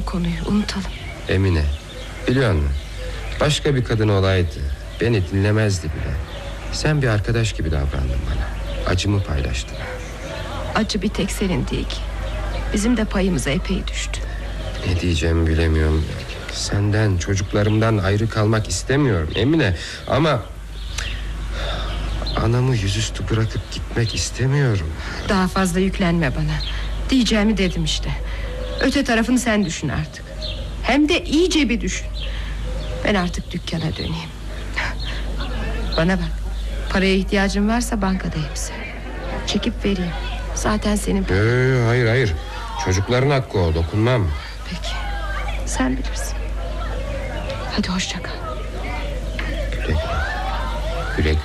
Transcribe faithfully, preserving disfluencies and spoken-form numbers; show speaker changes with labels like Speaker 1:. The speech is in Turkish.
Speaker 1: konuyu, unutalım.
Speaker 2: Emine, biliyor musun, başka bir kadın olaydı beni dinlemezdi bile. Sen bir arkadaş gibi davrandın bana. Acımı paylaştın.
Speaker 1: Acı bir tek senin değil ki. Bizim de payımıza epey düştü.
Speaker 2: Ne diyeceğimi bilemiyorum. Senden, çocuklarımdan ayrı kalmak istemiyorum Emine. Ama anamı yüzüstü bırakıp gitmek istemiyorum.
Speaker 1: Daha fazla yüklenme bana. Diyeceğimi dedim işte. Öte tarafını sen düşün artık. Hem de iyice bir düşün. Ben artık dükkana döneyim. Bana bak, paraya ihtiyacın varsa bankada hepsi. Çekip vereyim. Zaten senin...
Speaker 2: Ee, hayır hayır, çocukların hakkı o, dokunmam.
Speaker 1: Peki, sen bilirsin. Hadi hoşça kal.
Speaker 2: Güle güle. Güle güle.